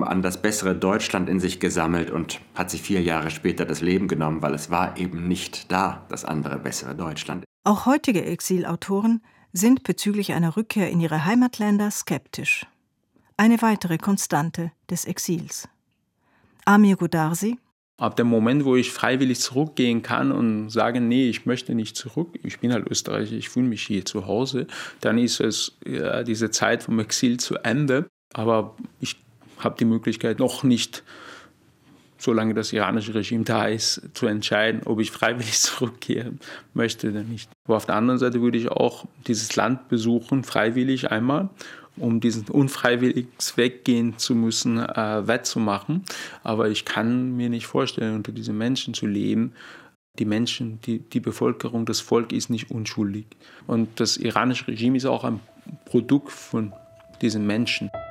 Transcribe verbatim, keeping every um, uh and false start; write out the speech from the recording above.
Glauben an das bessere Deutschland in sich gesammelt und hat sich vier Jahre später das Leben genommen, weil es war eben nicht da, das andere bessere Deutschland. Auch heutige Exilautoren sind bezüglich einer Rückkehr in ihre Heimatländer skeptisch. Eine weitere Konstante des Exils. Amir Goodarzi: Ab dem Moment, wo ich freiwillig zurückgehen kann und sage, nee, ich möchte nicht zurück, ich bin halt Österreicher, ich fühle mich hier zu Hause, dann ist es ja, diese Zeit vom Exil zu Ende. Aber ich habe die Möglichkeit noch nicht, solange das iranische Regime da ist, zu entscheiden, ob ich freiwillig zurückkehren möchte oder nicht. Aber auf der anderen Seite würde ich auch dieses Land besuchen, freiwillig einmal, um diesen unfreiwilligen Weggehen zu müssen, äh, wettzumachen. Aber ich kann mir nicht vorstellen, unter diesen Menschen zu leben. Die Menschen, die, die Bevölkerung, das Volk ist nicht unschuldig. Und das iranische Regime ist auch ein Produkt von diesen Menschen.